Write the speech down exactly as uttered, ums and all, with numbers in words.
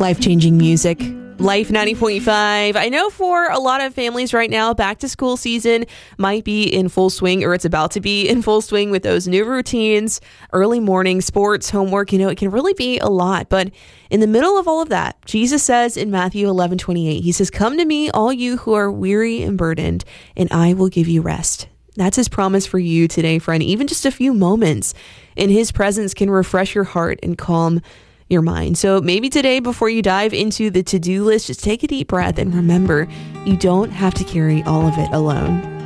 Life-changing music. Life ninety point five. I know for a lot of families right now, back to school season might be in full swing, or it's about to be in full swing with those new routines, early morning sports, homework. You know, it can really be a lot. But in the middle of all of that, Jesus says in Matthew eleven twenty-eight, he says, "Come to me, all you who are weary and burdened, and I will give you rest." That's his promise for you today, friend. Even just a few moments in his presence can refresh your heart and calm your mind. So maybe today, before you dive into the to-do list, just take a deep breath and remember, you don't have to carry all of it alone.